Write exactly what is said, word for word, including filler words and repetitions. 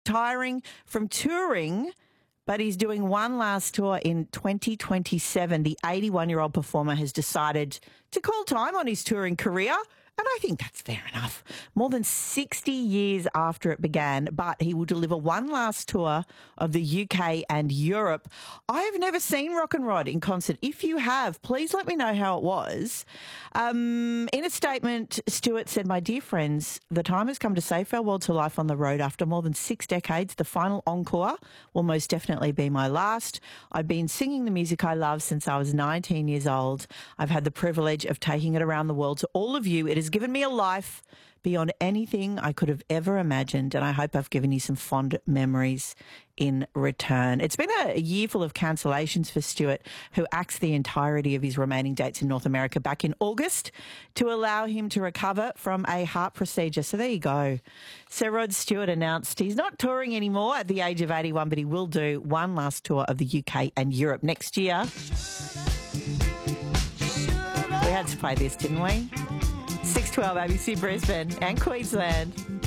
retiring from touring, but he's doing one last tour in twenty twenty-seven. The eighty-one-year-old performer has decided to call time on his touring career, and I think that's fair enough. More than sixty years after it began, but he will deliver one last tour of the U K and Europe. I have never seen Rock and Rod in concert. If you have, please let me know how it was. Um, in a statement, Stewart said, "My dear friends, the time has come to say farewell to life on the road. After more than six decades, the final encore will most definitely be my last. I've been singing the music I love since I was nineteen years old. I've had the privilege of taking it around the world to all of you. It has given me a life beyond anything I could have ever imagined, and I hope I've given you some fond memories in return." It's been a year full of cancellations for Stewart, who axed the entirety of his remaining dates in North America back in August to allow him to recover from a heart procedure. So there you go. Sir Rod Stewart announced he's not touring anymore at the age of eighty-one, but he will do one last tour of the U K and Europe next year. We had to play this, didn't we? six twelve A B C Brisbane and Queensland.